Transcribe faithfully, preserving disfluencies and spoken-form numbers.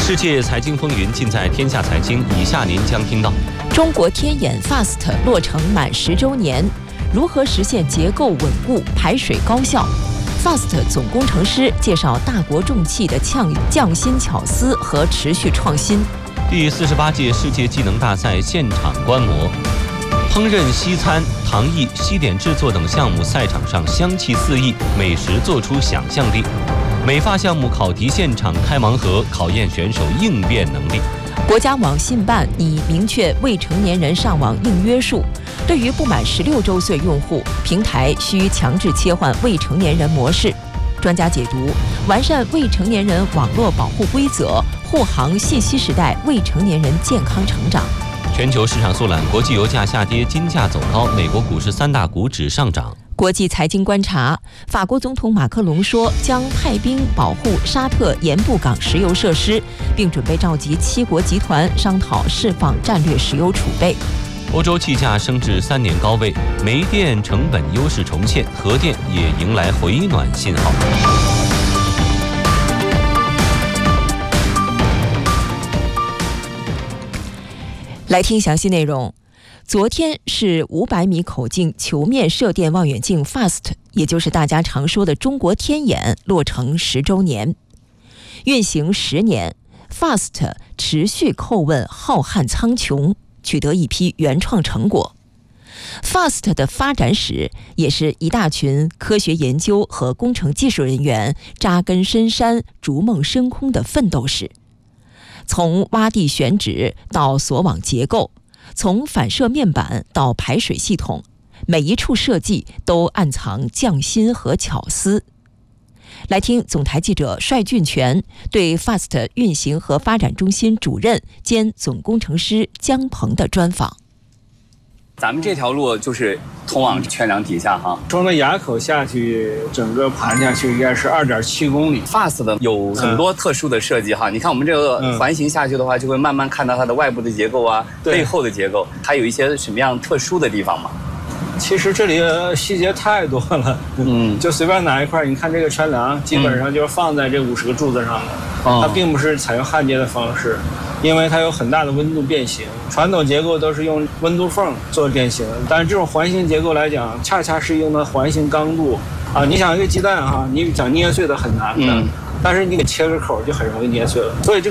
世界财经风云尽在天下财经，以下您将听到： 中国天眼 Fast 落成满十周年，如何实现结构稳固、排水高效 ？Fast 总工程师介绍大国重器的匠匠心巧思和持续创新。 第四十八届世界技能大赛现场观摩，烹饪西餐、糖艺、西点制作等项目赛场上香气四溢，美食做出想象力。美发项目考题现场开盲盒，考验选手应变能力。 国家网信办拟明确未成年人上网应约束，对于不满十六周岁用户，平台需强制切换未成年人模式。专家解读：完善未成年人网络保护规则，护航信息时代未成年人健康成长。 全球市场速览，国际油价下跌，金价走高，美国股市三大股指上涨。 国际财经观察，法国总统马克龙说将派兵保护沙特盐布港石油设施，并准备召集七国集团商讨释放战略石油储备。 欧洲气价升至三年高位，煤电成本优势重现，核电也迎来回暖信号。 来听详细内容。昨天是五百米口径球面射电望远镜 Fast， 也就是大家常说的中国天眼落成十周年。运行十年 ，Fast 持续叩问浩瀚苍穹，取得一批原创成果。Fast 的发展史也是一大群科学研究和工程技术人员扎根深山、逐梦深空的奋斗史。从洼地选址到锁网结构，从反射面板到排水系统，每一处设计都暗藏匠心和巧思。来听总台记者帅俊全对 Fast 运行和发展中心主任兼总工程师姜鹏的专访。 咱们这条路就是通往圈梁底下哈， 从那垭口下去，整个盘下去应该是二点七公里。 Fast 的有很多特殊的设计哈，嗯、你看我们这个环形下去的话，就会慢慢看到它的外部的结构啊，背后的结构，还有一些什么样特殊的地方吗？ 其实这里细节太多了，嗯，就随便拿一块，你看这个圈梁，基本上就是放在这五十个柱子上的，嗯、它并不是采用焊接的方式，因为它有很大的温度变形。传统结构都是用温度缝做变形，但是这种环形结构来讲，恰恰是用的环形刚度啊。你想一个鸡蛋哈，你想捏碎的很难的，嗯、但是你给切个口就很容易捏碎了，所以这